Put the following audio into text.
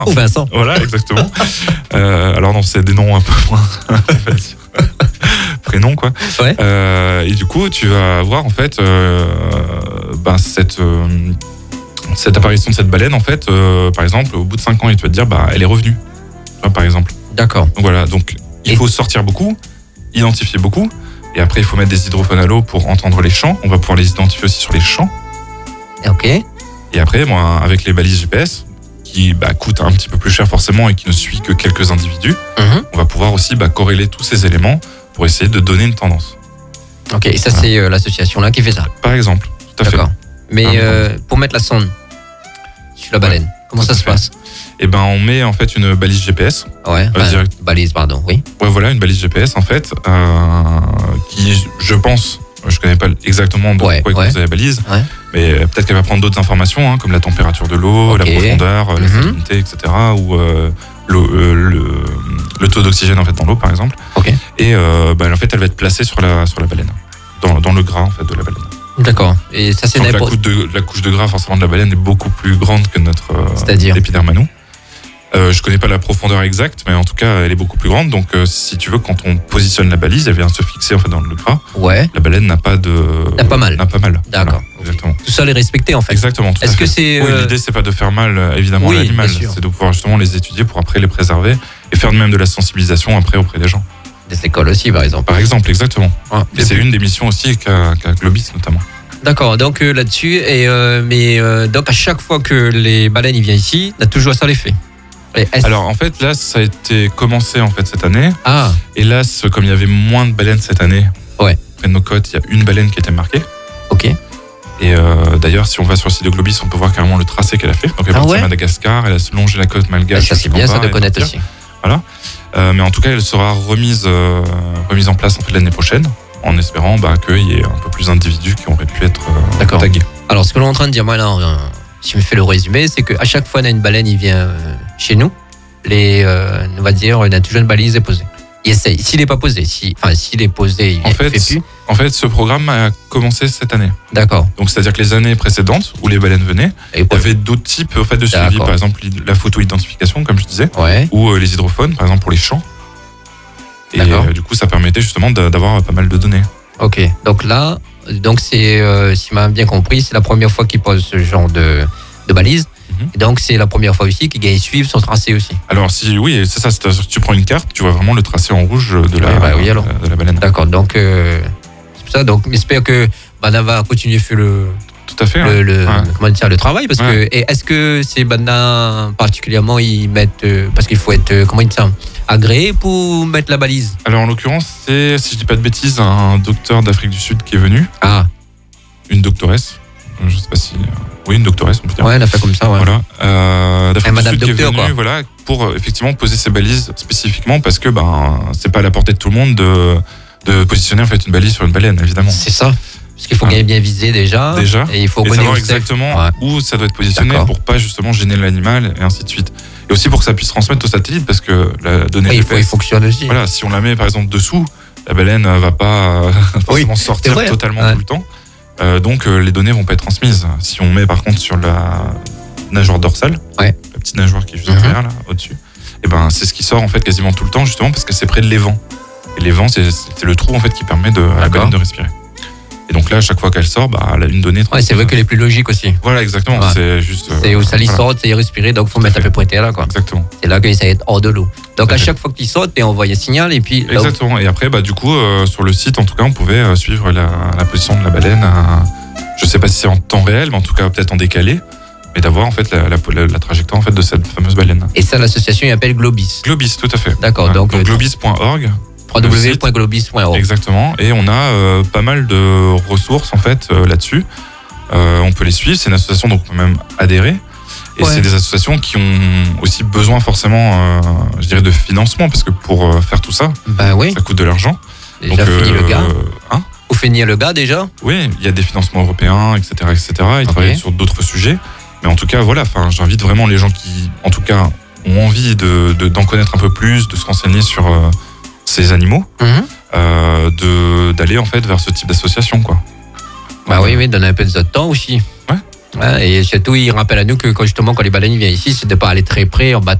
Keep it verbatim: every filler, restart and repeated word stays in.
Ou Vincent. Voilà, exactement. euh, alors non, c'est des noms un peu moins prénoms, quoi. Ouais. Euh, et du coup, tu vas avoir en fait euh, ben, cette, euh, cette apparition de cette baleine, en fait, euh, par exemple, au bout de cinq ans, et tu vas te dire, bah, elle est revenue, tu vois, par exemple. D'accord. Donc voilà, donc il Et... faut sortir beaucoup, identifier beaucoup, et après il faut mettre des hydrophones à l'eau pour entendre les chants. On va pouvoir les identifier aussi sur les champs. Ok. Et après, moi, avec les balises G P S, qui bah, coûtent un petit peu plus cher forcément et qui ne suit que quelques individus, Mm-hmm. on va pouvoir aussi bah, corréler tous ces éléments pour essayer de donner une tendance. Ok, et ça Voilà. c'est euh, l'association là qui fait ça. Par exemple, tout à fait. D'accord. Mais Ah, euh, pour mettre la sonde sur la baleine, comment tout ça à se fait. passe? Et ben on met en fait une balise G P S. Ouais, Euh, enfin, direct. balise, pardon, oui. Ouais, voilà, une balise G P S en fait, euh, qui, je pense, je connais pas exactement de Ouais, quoi est ouais. composée la balise, Ouais. mais peut-être qu'elle va prendre d'autres informations, hein, comme la température de l'eau, Ok. la profondeur, la Mhm. salinité, et cetera, ou euh, l'eau- euh, le, le taux d'oxygène en fait dans l'eau, par exemple. Ok. Et euh, bah, en fait, elle va être placée sur la sur la baleine, dans, dans le gras en fait de la baleine. D'accord. Et ça c'est Donc la n'importe. couche de la couche de gras forcément de la baleine est beaucoup plus grande que notre euh, C'est-à-dire épiderme à nous. Euh, je connais pas la profondeur exacte, mais en tout cas, elle est beaucoup plus grande. Donc, euh, si tu veux, quand on positionne la balise, elle vient se fixer en fait dans le gras. Ouais. La baleine n'a pas de. N'a pas mal. N'a pas mal. D'accord. Voilà, exactement. Tout ça les respecter en fait. Exactement. tout à Est-ce que fait. c'est Oui, euh, l'idée c'est pas de faire mal euh, évidemment oui, à l'animal, bien sûr. c'est de pouvoir justement les étudier pour après les préserver et faire de même de la sensibilisation après auprès des gens. des écoles aussi par exemple? Par exemple, exactement. Ouais. Et c'est une des missions aussi qu'a qu'a Globis notamment. D'accord. Donc euh, là-dessus et euh, mais euh, donc à chaque fois que les baleines ils viennent ici, on a toujours ça les fait. Et est-ce- Alors en fait là ça a été commencé en fait cette année. ah Et là, ce- comme il y avait moins de baleines cette année, Ouais. près de nos côtes, il y a une baleine qui était marquée. ok. Et euh, d'ailleurs, si on va sur le site de Globis, on peut voir carrément le tracé qu'elle a fait. Donc elle est Ah partie ouais à Madagascar, elle a longé la côte Et malgache. ça c'est bien ça de connaître aussi. Euh, mais en tout cas, elle sera remise, euh, remise en place en fait, l'année prochaine, en espérant bah, qu'il y ait un peu plus d'individus qui auraient pu être euh, D'accord. tagués. Alors ce que l'on est en train de dire moi là, euh, si je me fais le résumé, c'est qu'à chaque fois on a une baleine il vient euh, chez nous, les euh, on va dire on a toujours une balise est posée. Il essaye. S'il n'est pas posé, si, enfin s'il est posé, il En ne fait, fait plus. En fait, ce programme a commencé cette année. D'accord. Donc, c'est-à-dire que les années précédentes, où les baleines venaient, Et il y avait d'autres types en fait, de suivi. D'accord. Par exemple, la photo-identification, comme je disais, Ouais. ou euh, les hydrophones, par exemple, pour les champs. Et D'accord. euh, du coup, ça permettait justement d'a- d'avoir pas mal de données. Ok. Donc là, donc c'est, euh, si m'a bien compris, c'est la première fois qu'il pose ce genre de, de balise. Mhm. Et donc c'est la première fois aussi qu'il suivre son tracé aussi. Alors, si oui, c'est ça, c'est-à-dire que tu prends une carte, tu vois vraiment le tracé en rouge de la, Ouais, bah oui, alors. de la baleine. D'accord. Donc euh, c'est pour ça. Donc j'espère que Bana va continuer sur le Tout à fait. le, hein. le- Ouais. comment dire, le travail parce Ouais. que et est-ce que ces Bana particulièrement ils mettent euh, parce qu'il faut être euh, comment dire ça agréé pour mettre la balise. Alors, en l'occurrence, c'est, si je dis pas de bêtises, un docteur d'Afrique du Sud qui est venu, Ah une doctoresse. Je sais pas si. Oui, une doctoresse, on peut dire. ouais, elle a fait comme ça. Ouais. Voilà. Euh, d'Afrique Eh, du Madame Sud qui est Docteur, venue, quoi. voilà, pour euh, effectivement poser ses balises spécifiquement parce que ben c'est pas à la portée de tout le monde de, de positionner en fait une balise sur une baleine, évidemment. C'est ça. Parce qu'il faut Ah. bien bien viser déjà. Déjà. Et il faut Et connaître savoir où c'est. exactement Ouais. où ça doit être positionné D'accord. pour pas justement gêner l'animal et ainsi de suite. Et aussi pour que ça puisse transmettre au satellite parce que la donnée Ouais, il G faut P S, il fonctionne aussi. voilà, si on la met par exemple dessous, la baleine euh, va pas euh, forcément sortir vrai. totalement Ouais. tout le temps. Euh, donc euh, les données vont pas être transmises. Si on met par contre sur la nageoire dorsale, Ouais. la petite nageoire qui est juste Mhm. derrière là, au-dessus, et ben c'est ce qui sort en fait quasiment tout le temps justement parce que c'est près de l'évent. Et l'évent c'est c'est le trou en fait qui permet de, à la D'accord. baleine de respirer. Et donc là à chaque fois qu'elle sort, bah elle a une donnée. Ouais, c'est vrai que les plus logiques aussi. Voilà exactement. Ouais. C'est juste. euh, C'est où ça les voilà. sort, c'est respirer, donc faut Tout à mettre à fait. peu près terre là quoi. Exactement. C'est là que ça va être hors de l'eau. Donc Tout à à fait. chaque fois qu'il saute, et on voit un signal et puis là où- Exactement. Et après, bah, du coup, euh, sur le site, en tout cas, on pouvait euh, suivre la, la position de la baleine. à- je sais pas si c'est en temps réel, mais en tout cas, peut-être en décalé. Mais d'avoir, en fait, la, la, la- la trajectoire, en fait, de cette fameuse baleine. et ça l'association il appelle Globis. Globis, tout à fait. D'accord, Ouais. donc, euh, globis point org. w w w point globis point org. Exactement. Et on a euh, pas mal de ressources, en fait, euh, là-dessus. Euh, on peut les suivre. C'est une association, donc on peut même adhérer. Et Ouais. c'est des associations qui ont aussi besoin, forcément, euh, je dirais, de financement, parce que pour euh, faire tout ça, Ben oui, ça coûte de l'argent. déjà Donc, fini le euh, gars. hein Faut finir le gars déjà. Oui, il y a des financements européens, et cetera, et cetera. Ils Ok. travaillent sur d'autres sujets. Mais en tout cas, voilà, enfin, j'invite vraiment les gens qui, en tout cas, ont envie de, de- d'en connaître un peu plus, de se renseigner sur euh, ces animaux, Mhm. euh, de, d'aller en fait vers ce type d'association, quoi. Bah Euh, oui, oui, donner un peu de temps aussi. Ouais. Ouais, et surtout, il rappelle à nous que quand, justement, quand les baleines viennent ici, c'est de pas aller très près en bateau.